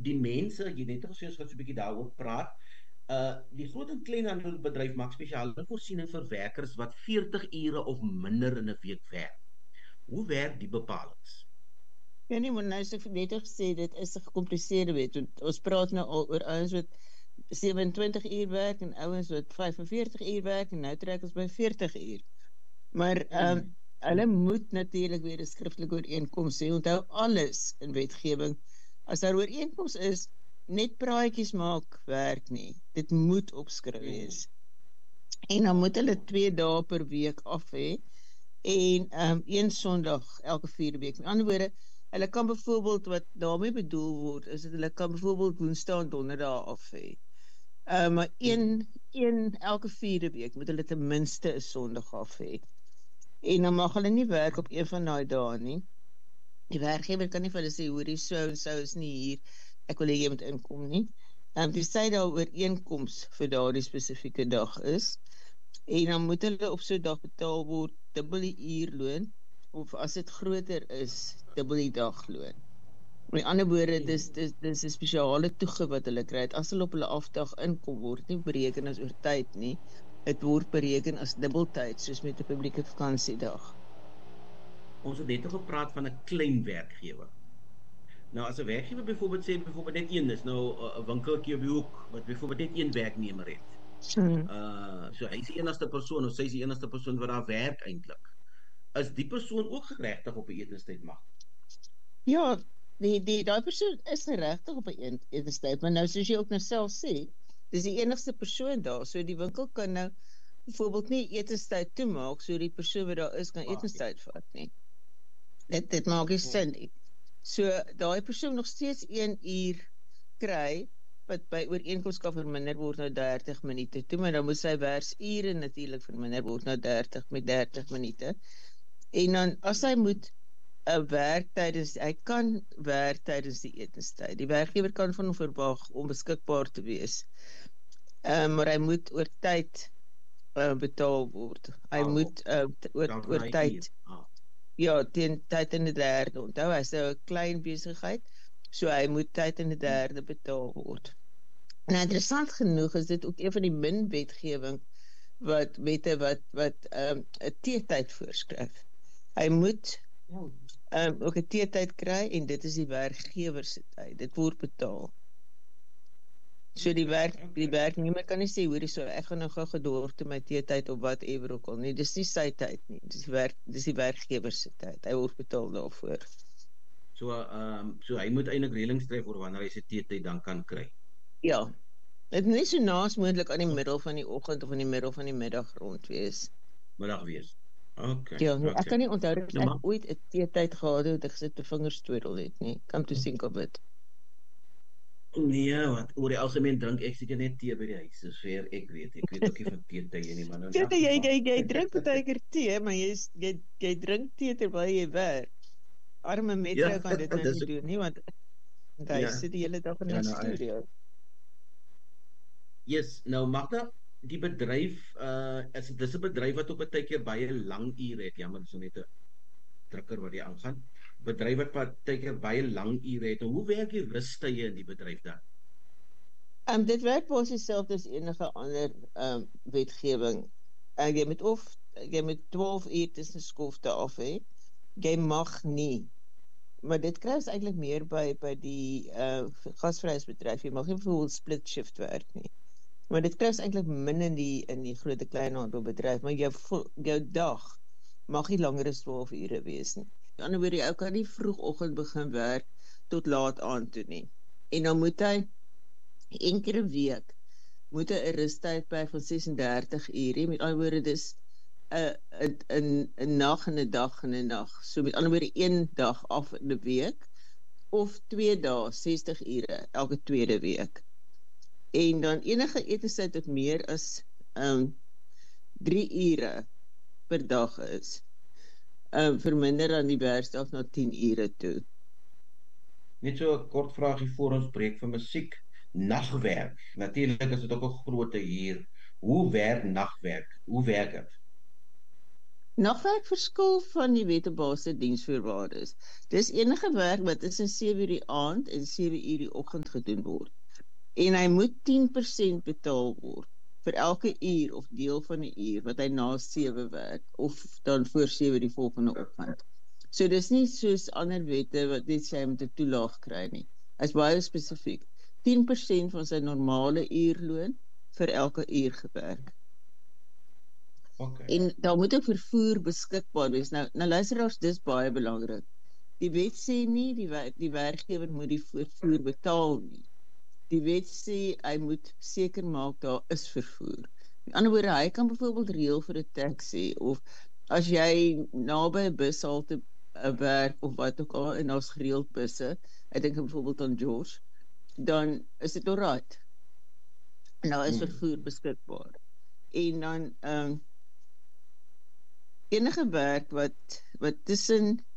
die mense, jy net gesê ons gaan so 'n bietjie daaroor praat. Die groot en kleinhandelbedryf maak spesiale voorsiening vir werkers wat 40 ure of minder in 'n week werk. Hoe werk die bepalinge? Ja nee, maar nou is ek net gesê, dit is 'n gecompliseerde wet. Ons praat nou al oor ouens wat 27 uur werk en ouens wat 45 uur werk en nou trek ons by 40 uur. Maar hulle moet natuurlik weer 'n skriftelike ooreenkoms hê. Onthou, alles in wetgewing, as daar ooreenkoms is, net praatjies maak werk nie. Dit moet opskryf wees. En dan moet hulle 2 dae per week af hê en een Sondag elke 4 week. Met ander woorde, hulle kan byvoorbeeld, wat daarmee bedoel word, is dat hulle kan byvoorbeeld Woensdae en Donderdae af hê. Maar een elke 4 week moet hulle ten minste 'n Sondag af hê. En dan mag hulle nie werk op een van daai dae nie. Die werkgewer kan nie vir hulle sê, hoorie, so en so is nie hier, ek wil hê jy moet inkom nie. Dis sy daar ooreenkoms vir daardie spesifieke dag is. En dan moet hulle op so 'n dag betaal word dubbel die uurloon, of as dit groter is, dubbel die dagloon. Met ander woorde, dis 'n spesiale toege wat hulle kry. As hulle op hulle afdag inkom, word nie bereken as oortyd nie. Dit word bereken as dubbeltyd, soos met 'n publieke vakansiedag. Ons het net gepraat van 'n klein werkgewer. Nou as 'n werkgewer byvoorbeeld sê net een is nou 'n winkeltjie op die hoek wat byvoorbeeld net een werknemer het. So hy is die enigste persoon of sy is die enigste persoon wat daar werk eintlik. Is die persoon ook geregtig op 'n etenstyd mag? Ja, daai persoon is geregtig op 'n etenstyd, maar nou soos jy ook nou self sê, dis die enigste persoon daar, so die winkel kan nou byvoorbeeld nie etenstyd toemaak, so die persoon wat daar is kan etenstyd vat nie. Dit maak nie sin nie. So daai persoon nog steeds 1 uur kry, wat by ooreenkoms kan verminder word na 30 minute toe, maar dan moet sy werksure natuurlik verminder word na 30 minute. En dan as hy moet hy kan werk tydens die etenstyd. Die werkgewer kan van hom verwag om beskikbaar te wees. Maar hy moet oor tyd betaal word. Hy moet oor tyd. Ja, teen tyd in die derde. Onthou, hy is 'n klein besigheid, so hy moet tyd in die derde betaal word. En interessant genoeg is dit ook een van die min wetgewing wat 'n teetyd voorskryf. Hy moet ook 'n teetyd kry en dit is die werkgewer se tyd. Dit word betaal. So die werknemer kan nie sê, hoorie, so ek gaan nou gou gedorf te my teetyd of whatever ook al nie. Dis nie sy tyd nie. Dis die werkgewer se tyd. Hy word betaal daarvoor. So hy moet eintlik reëlings tref oor wanneer hy sy teetyd dan kan kry. Ja. Dit moet nie so naas moontlik aan die middel van die oggend of aan die middel van die middag rond wees. Middag wees. Okay. Ja, ek kan nie onthou dat ek ooit 'n teetyd gehad het, ek gesit 'n vingers twiddel het nie. Come to think of it. Nee, want oor die algemeen drink ek seker net tee by die huis, sover ek weet. Ek weet ook nie van teetye nie, maar nou. Jy drink partykeer tee, maar jy drink tee terwyl jy werk. Arme Metro kan dit nou nie doen nie, want hy sit die hele dag in die studio. Yes, nou Magda, die bedryf dis 'n bedryf wat op 'n tydjie baie lang ure het. Jammer, dis net 'n drukker wat hier aangaan. Bedryf wat partykeer baie lang ure het. En hoe werk die rustye in die bedryf dan? Dit werk basies dieselfde as enige ander wetgewing. Jy moet 12 uur tussen skofte af hê. Jy mag nie. Maar dit kry ons eintlik meer by die gasvryheidsbedryf. Jy mag nie byvoorbeeld split shift werk nie. Maar dit kry ons eintlik min in die groot kleinhandelbedryf, maar jou dag mag nie langer as 12 ure wees nie. Aan die ander woorde, jy kan nie vroegoggend begin werk tot laat aand toe nie. En dan moet hy een keer 'n week moet 'n rustyd by van 36 ure. Met ander woorde, dis 'n nag en 'n dag en 'n nag. So met ander woorde, een dag af in 'n week of 2 dae, 60 ure elke tweede week. En dan enige etenstyd wat meer as 3 ure per dag is, verminder dan die werksdag na 10 ure toe. Net so 'n kort vraagie voor ons breek vir musiek. Nagwerk. Natuurlik is dit ook 'n groot hier. Hoe werk nagwerk? Hoe werk dit? Nagwerk verskil van die wetebase diensvoorwaardes. Dis enige werk wat tussen 7:00 die aand en 7:00 die oggend gedoen word. En hy moet 10% betaal word vir elke uur of deel van 'n uur wat hy na 7 werk of dan voor 7 die volgende oggend. So dis nie soos ander wette wat net sê hy moet 'n toelaag kry nie. Hy's baie spesifiek. 10% van sy normale uurloon vir elke uur gewerk. Okay. En daar moet ook vervoer beskikbaar wees. Nou luisteraars, dis baie belangrik. Die wet sê nie die werkgewer moet die vervoer betaal nie. Die wet sê hy moet seker maak daar is vervoer. Met ander woorde, hy kan byvoorbeeld reël vir 'n taxi of as jy naby 'n bushalte werk of wat ook al en daar's gereeld busse, ek dink byvoorbeeld aan George, dan is dit alright. En daar is vervoer beskikbaar. En dan enige werk wat tussen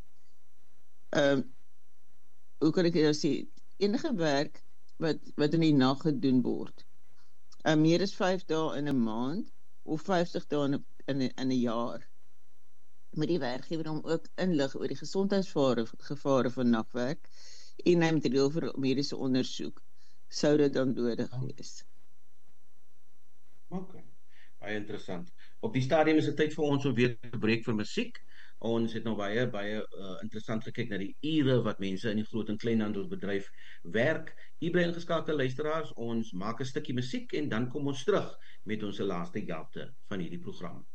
hoe kan ek dit nou sê, enige werk wat in die nag gedoen word. Meer as 5 dae in 'n maand of 50 dae in 'n jaar. Moet die werkgewer hom ook inlig oor die gesondheidsgevare van nagwerk en hy moet reël vir mediese ondersoek sou dit dan nodig wees. Okay. Baie interessant. Op die stadium is dit tyd vir ons om weer te breek vir musiek. Ons het nou baie interessant gekyk na die ure wat mense in die groot en kleinhandelbedryf werk. U bly ingeskakel luisteraars, ons maak 'n stukkie musiek en dan kom ons terug met ons laaste helfte van hierdie program.